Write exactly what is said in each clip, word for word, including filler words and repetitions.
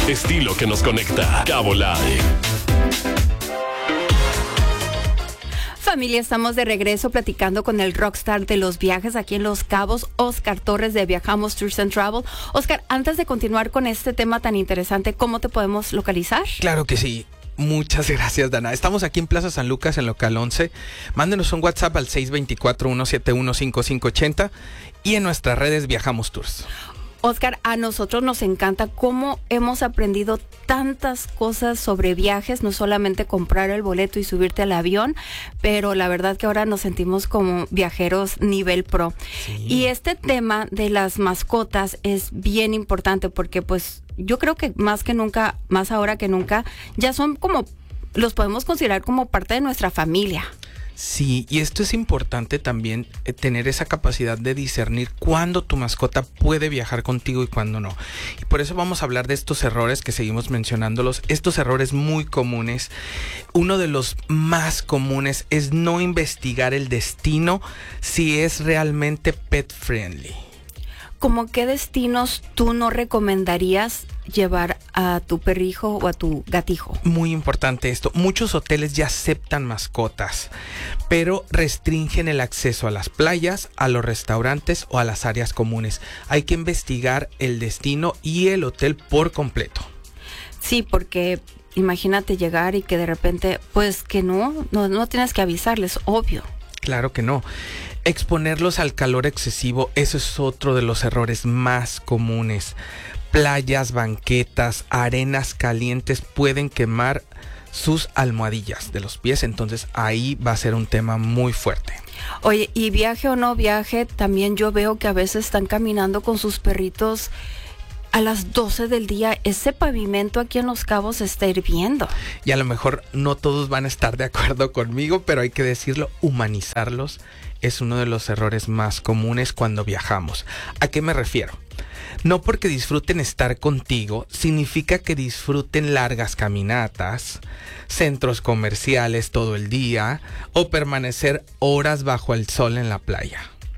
Estilo que nos conecta. Cabo Live. Familia, estamos de regreso platicando con el rockstar de los viajes aquí en Los Cabos, Oscar Torres de Viajamos Tours and Travel. Oscar, antes de continuar con este tema tan interesante, ¿cómo te podemos localizar? Claro que sí. Muchas gracias, Dana. Estamos aquí en Plaza San Lucas, en local once. Mándenos un WhatsApp al seis dos cuatro, uno siete uno, cinco cinco ocho cero y en nuestras redes Viajamos Tours. Oscar, a nosotros nos encanta cómo hemos aprendido tantas cosas sobre viajes, no solamente comprar el boleto y subirte al avión, pero la verdad que ahora nos sentimos como viajeros nivel pro. Sí. Y este tema de las mascotas es bien importante porque pues yo creo que más que nunca, más ahora que nunca, ya son como, los podemos considerar como parte de nuestra familia. Sí, y esto es importante también, eh, tener esa capacidad de discernir cuándo tu mascota puede viajar contigo y cuándo no. Y por eso vamos a hablar de estos errores que seguimos mencionándolos, estos errores muy comunes. Uno de los más comunes es no investigar el destino si es realmente pet friendly. ¿Cómo qué destinos tú no recomendarías llevar a tu perrijo o a tu gatijo? Muy importante esto. Muchos hoteles ya aceptan mascotas, pero restringen el acceso a las playas, a los restaurantes o a las áreas comunes. Hay que investigar el destino y el hotel por completo. Sí, porque imagínate llegar y que de repente, pues que no, no, no tienes que avisarles, obvio. Claro que no. Exponerlos al calor excesivo, eso es otro de los errores más comunes. Playas, banquetas, arenas calientes pueden quemar sus almohadillas de los pies, entonces ahí va a ser un tema muy fuerte. Oye, y viaje o no viaje, también yo veo que a veces están caminando con sus perritos a las doce del día. Ese pavimento aquí en Los Cabos está hirviendo. Y a lo mejor no todos van a estar de acuerdo conmigo, pero hay que decirlo, humanizarlos es uno de los errores más comunes cuando viajamos. ¿A qué me refiero? No porque disfruten estar contigo, significa que disfruten largas caminatas, centros comerciales todo el día o permanecer horas bajo el sol en la playa.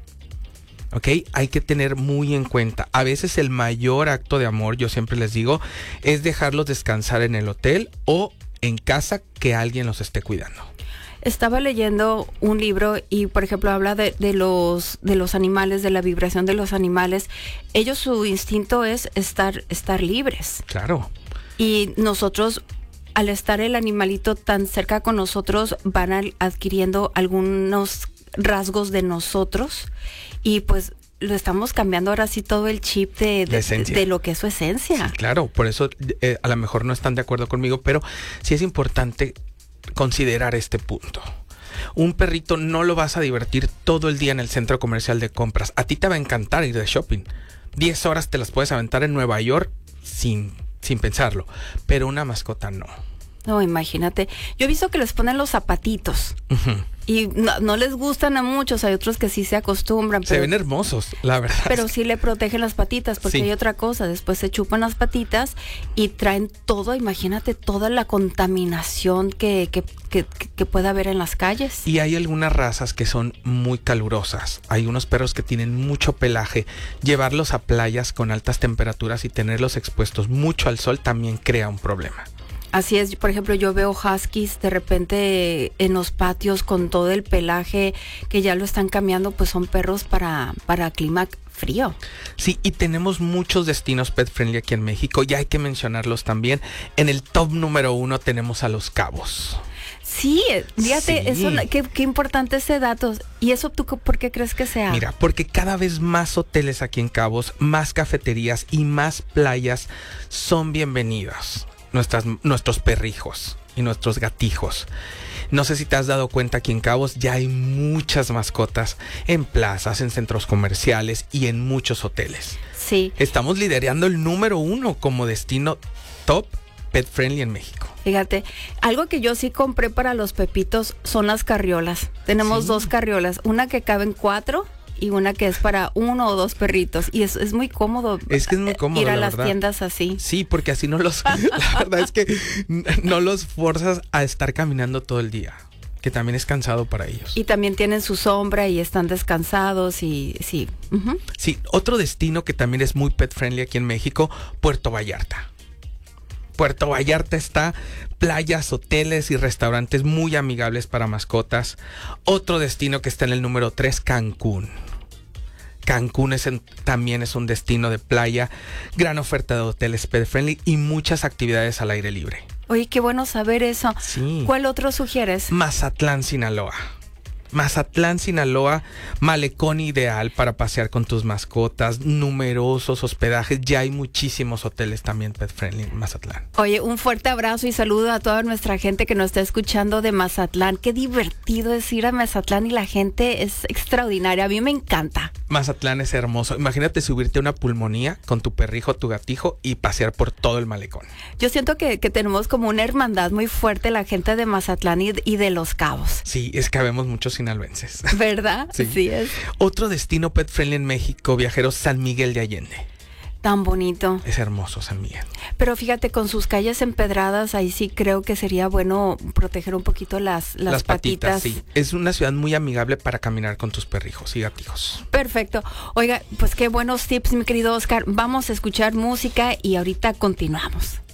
¿Ok? Hay que tener muy en cuenta. A veces el mayor acto de amor, yo siempre les digo, es dejarlos descansar en el hotel o en casa que alguien los esté cuidando. Estaba leyendo un libro y, por ejemplo, habla de, de los de los animales, de la vibración de los animales. Ellos, su instinto es estar, estar libres. Claro. Y nosotros, al estar el animalito tan cerca con nosotros, van a, adquiriendo algunos rasgos de nosotros y pues lo estamos cambiando ahora sí todo el chip de, de, de, de lo que es su esencia. Sí, claro, por eso eh, a lo mejor no están de acuerdo conmigo, pero sí es importante considerar este punto. Un perrito no lo vas a divertir todo el día en el centro comercial de compras. A ti te va a encantar ir de shopping. diez horas te las puedes aventar en Nueva York sin, sin pensarlo, pero una mascota no. No, imagínate. Yo he visto que les ponen los zapatitos. Uh-huh. Y no, no les gustan a muchos, hay otros que sí se acostumbran. Pero, se ven hermosos, la verdad. Pero sí le protegen las patitas, porque sí. Hay otra cosa, después se chupan las patitas y traen todo, imagínate, toda la contaminación que, que, que, que pueda haber en las calles. Y hay algunas razas que son muy calurosas, hay unos perros que tienen mucho pelaje. Llevarlos a playas con altas temperaturas y tenerlos expuestos mucho al sol también crea un problema. Así es, por ejemplo, yo veo huskies de repente en los patios con todo el pelaje que ya lo están cambiando, pues son perros para, para clima frío. Sí, y tenemos muchos destinos pet friendly aquí en México y hay que mencionarlos también. En el top número uno tenemos a Los Cabos. Sí, fíjate, sí. Eso, qué, qué importante ese dato. ¿Y eso tú por qué crees que sea? Mira, porque cada vez más hoteles aquí en Cabos, más cafeterías y más playas son bienvenidas. Nuestras, nuestros perrijos y nuestros gatijos. No sé si te has dado cuenta, aquí en Cabos ya hay muchas mascotas en plazas, en centros comerciales y en muchos hoteles. Sí. Estamos liderando el número uno como destino top pet friendly en México. Fíjate, algo que yo sí compré para los pepitos son las carriolas. Tenemos sí. dos carriolas, una que caben cuatro y una que es para uno o dos perritos. Y es, es muy cómodo. Es que es muy cómodo, ir a la las verdad. tiendas así. Sí, porque así no los... La verdad es que no los forzas a estar caminando todo el día, que también es cansado para ellos. Y también tienen su sombra y están descansados y sí. Uh-huh. Sí, otro destino que también es muy pet friendly aquí en México, Puerto Vallarta. Puerto Vallarta está playas, hoteles y restaurantes muy amigables para mascotas. Otro destino que está en el número tres, Cancún. Cancún es en, también es un destino de playa, gran oferta de hoteles pet friendly y muchas actividades al aire libre. Oye, qué bueno saber eso. Sí. ¿Cuál otro sugieres? Mazatlán, Sinaloa. Mazatlán, Sinaloa, malecón ideal para pasear con tus mascotas, numerosos hospedajes, ya hay muchísimos hoteles también pet friendly en Mazatlán. Oye, un fuerte abrazo y saludo a toda nuestra gente que nos está escuchando de Mazatlán. Qué divertido es ir a Mazatlán y la gente es extraordinaria, a mí me encanta. Mazatlán es hermoso, imagínate subirte a una pulmonía con tu perrijo, tu gatijo y pasear por todo el malecón. Yo siento que, que tenemos como una hermandad muy fuerte la gente de Mazatlán y, y de Los Cabos. Sí, es que habemos muchos sinaloenses. ¿Verdad? Sí. Sí es. Otro destino pet friendly en México, viajeros, San Miguel de Allende. Tan bonito. Es hermoso San Miguel. Pero fíjate, con sus calles empedradas, ahí sí creo que sería bueno proteger un poquito las, las, Las patitas, patitas. sí. Es una ciudad muy amigable para caminar con tus perrijos y gatijos. Perfecto. Oiga, pues qué buenos tips, mi querido Oscar. Vamos a escuchar música y ahorita continuamos.